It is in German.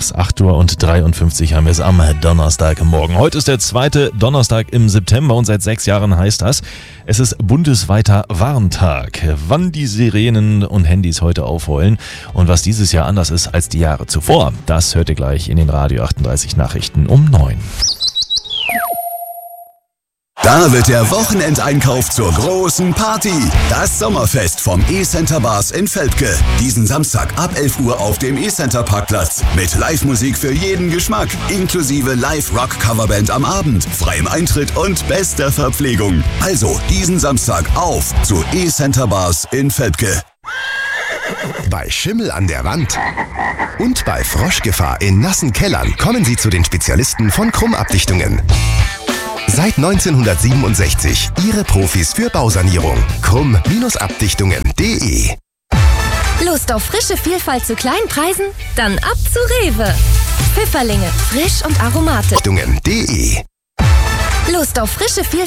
Donnerstags, 8:53 haben wir es am Donnerstagmorgen. Heute ist der zweite Donnerstag im September und seit 6 Jahren heißt das, es ist bundesweiter Warntag. Wann die Sirenen und Handys heute aufheulen und was dieses Jahr anders ist als die Jahre zuvor, das hört ihr gleich in den Radio 38 Nachrichten um 9. Da wird der Wochenendeinkauf zur großen Party. Das Sommerfest vom E-Center Bars in Velpke. Diesen Samstag ab 11 Uhr auf dem E-Center Parkplatz. Mit Live-Musik für jeden Geschmack. Inklusive Live-Rock-Coverband am Abend, freiem Eintritt und bester Verpflegung. Also diesen Samstag auf zu E-Center Bars in Velpke. Bei Schimmel an der Wand und bei Froschgefahr in nassen Kellern kommen Sie zu den Spezialisten von Krumm-Abdichtungen. Seit 1967 Ihre Profis für Bausanierung. Krumm-Abdichtungen.de. Lust auf frische Vielfalt zu kleinen Preisen? Dann ab zu Rewe. Pfifferlinge, frisch und aromatisch. Abdichtungen.de. Lust auf frische Vielfalt